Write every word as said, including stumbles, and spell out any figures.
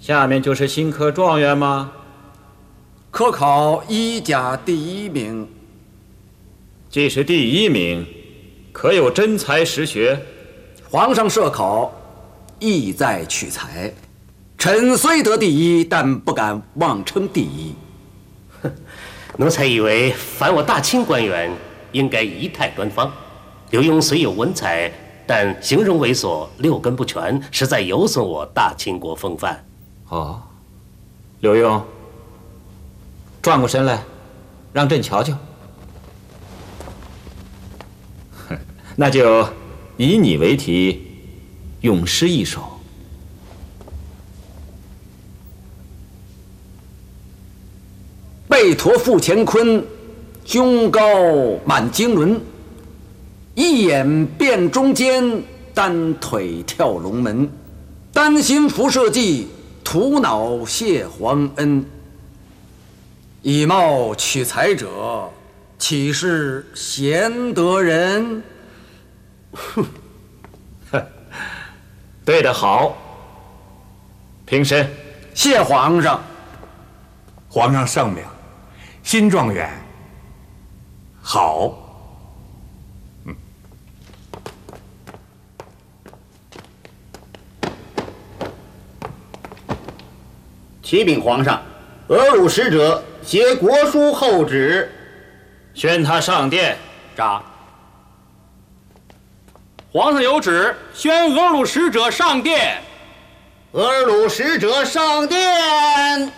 下面就是新科状元吗？ 科考一甲第一名。 既是第一名，可有真才实学？ 皇上设考，意在取材。臣虽得第一，但不敢妄称第一。 哼，奴才以为凡我大清官员，应该仪态端方。刘墉虽有文采，但形容猥琐，六根不全，实在有损我大清国风范。 哦，刘墉，转过身来，让朕瞧瞧。那就以你为题，咏诗一首。 背驮负乾坤，胸高满经纶。一眼辨中间，单腿跳龙门。丹心辐射计，图脑谢皇恩。以貌取才者，岂是贤德人？ 哼，对得好。平身。 谢皇上。 皇上圣明，新状元好。嗯。 启禀皇上，俄鲁使者携国书厚旨， 宣他上殿。 札。皇上有旨，宣俄鲁使者上殿。 俄鲁使者上殿。